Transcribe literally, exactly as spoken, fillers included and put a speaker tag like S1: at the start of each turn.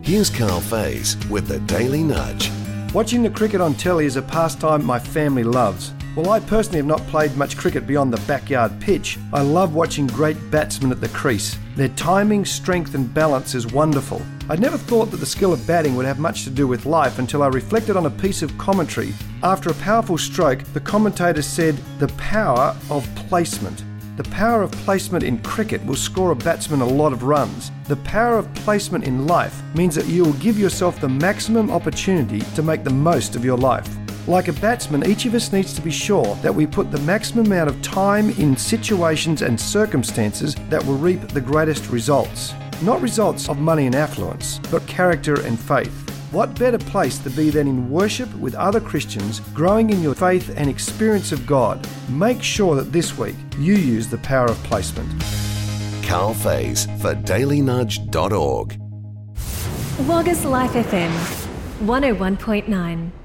S1: Here's Carl Faze with the Daily Nudge.
S2: Watching the cricket on telly is a pastime my family loves. While I personally have not played much cricket beyond the backyard pitch, I love watching great batsmen at the crease. Their timing, strength and balance is wonderful. I'd never thought that the skill of batting would have much to do with life until I reflected on a piece of commentary. After a powerful stroke, the commentator said, "The power of placement." The power of placement in cricket will score a batsman a lot of runs. The power of placement in life means that you will give yourself the maximum opportunity to make the most of your life. Like a batsman, each of us needs to be sure that we put the maximum amount of time in situations and circumstances that will reap the greatest results. Not results of money and affluence, but character and faith. What better place to be than in worship with other Christians, growing in your faith and experience of God? Make sure that this week you use the power of placement.
S1: Carl Faze for daily nudge dot org.
S3: Waggas Life F M, one oh one point nine.